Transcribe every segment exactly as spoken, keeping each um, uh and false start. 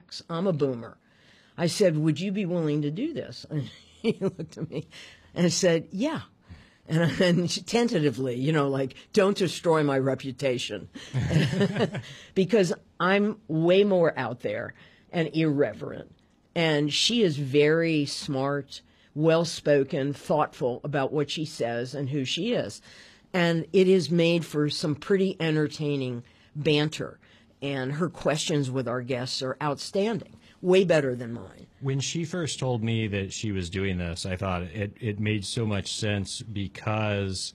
X. I'm a boomer. I said, would you be willing to do this? And he looked at me and said, yeah. And, and tentatively, you know, like, don't destroy my reputation. Because I'm way more out there and irreverent. And she is very smart, well-spoken, thoughtful about what she says and who she is. And it is made for some pretty entertaining banter. And her questions with our guests are outstanding. Way better than mine. When she first told me that she was doing this, I thought it, it made so much sense because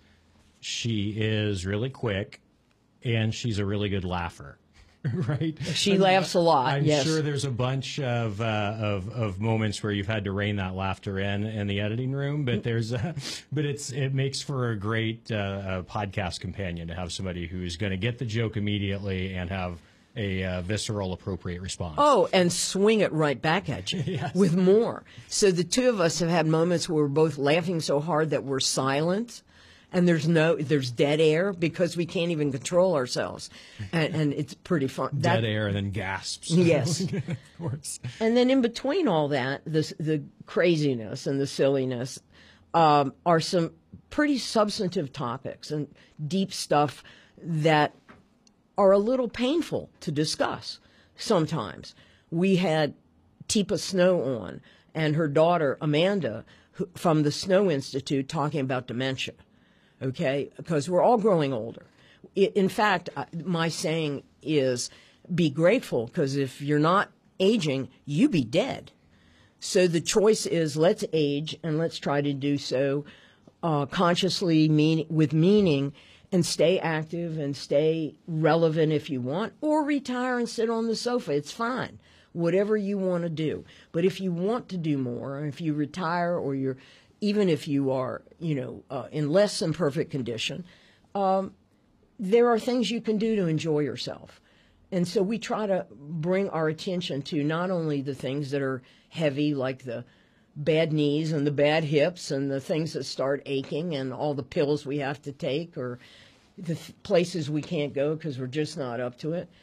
she is really quick and she's a really good laugher, right? She I'm, laughs a lot, I'm yes. sure there's a bunch of, uh, of of moments where you've had to rein that laughter in in the editing room, but there's a, but it's it makes for a great uh, podcast companion to have somebody who's going to get the joke immediately and have a uh, visceral, appropriate response. Oh, and swing it right back at you yes. with more. So the two of us have had moments where we're both laughing so hard that we're silent, and there's no, there's dead air because we can't even control ourselves, and, and it's pretty fun. Dead that, air and then gasps. Yes, of course. And then in between all that, the the craziness and the silliness um, are some pretty substantive topics and deep stuff that are a little painful to discuss sometimes. We had Teepa Snow on and her daughter, Amanda, who, from the Snow Institute, talking about dementia, okay? Because we're all growing older. It, in fact, my saying is be grateful, because if you're not aging, you be dead. So the choice is let's age, and let's try to do so uh, consciously, mean, with meaning, and stay active and stay relevant if you want, or retire and sit on the sofa. It's fine, whatever you want to do. But if you want to do more, or if you retire, or you're, even if you are, you know, uh, in less than perfect condition, um, there are things you can do to enjoy yourself. And so we try to bring our attention to not only the things that are heavy, like the bad knees and the bad hips and the things that start aching and all the pills we have to take, or the th- places we can't go because we're just not up to it,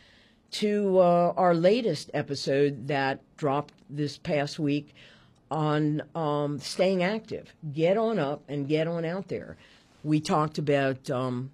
to uh, our latest episode that dropped this past week on um, staying active. Get on up and get on out there. We talked about um,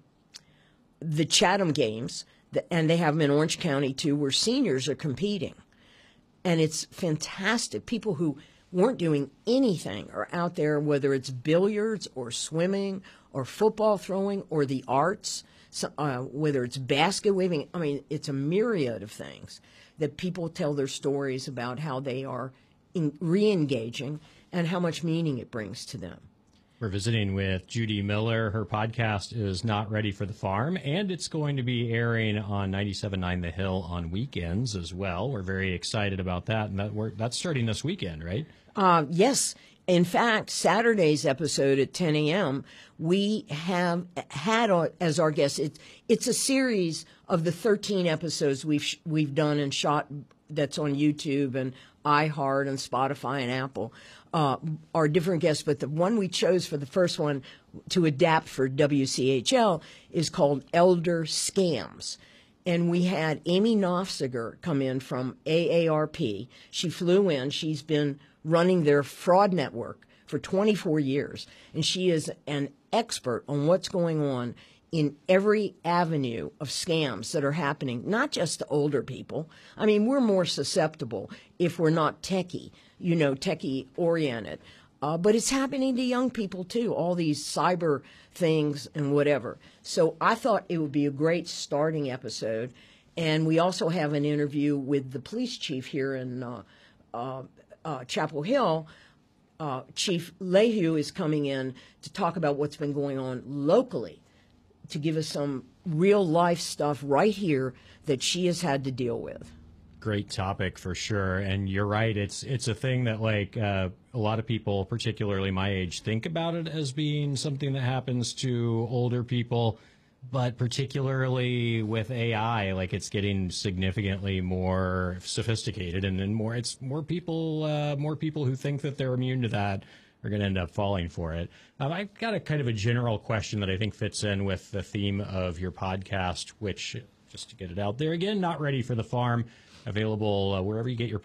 the Chatham Games, and they have them in Orange County too, where seniors are competing. And it's fantastic. People who weren't doing anything are out there, whether it's billiards or swimming or football throwing or the arts, so, uh, whether it's basket weaving. I mean, it's a myriad of things that people tell their stories about how they are in, re-engaging and how much meaning it brings to them. We're visiting with Judy Miller. Her podcast is Not Ready for the Farm, and it's going to be airing on ninety-seven point nine The Hill on weekends as well. We're very excited about that, and that we're, that's starting this weekend, right? Uh, yes. In fact, Saturday's episode at ten a.m., we have had as our guest, it's, it's a series of the thirteen episodes we've we've done and shot that's on YouTube and iHeart and Spotify and Apple. Uh, are different guests, but the one we chose for the first one to adapt for W C H L is called Elder Scams. And we had Amy Nofziger come in from A A R P. She flew in. She's been running their fraud network for twenty-four years. And she is an expert on what's going on in every avenue of scams that are happening, not just to older people. I mean, we're more susceptible if we're not techie, you know, techie oriented. Uh, but it's happening to young people too, all these cyber things and whatever. So I thought it would be a great starting episode. And we also have an interview with the police chief here in uh, uh, uh, Chapel Hill. Uh, Chief Leahy is coming in to talk about what's been going on locally, to give us some real life stuff right here that she has had to deal with. Great topic for sure. And you're right. It's it's a thing that like uh, a lot of people, particularly my age, think about it as being something that happens to older people. But particularly with A I, like it's getting significantly more sophisticated, and then more it's more people uh, more people who think that they're immune to that are going to end up falling for it. Um, I've got a kind of a general question that I think fits in with the theme of your podcast, which, just to get it out there again, Not Ready for the Farm, available uh, wherever you get your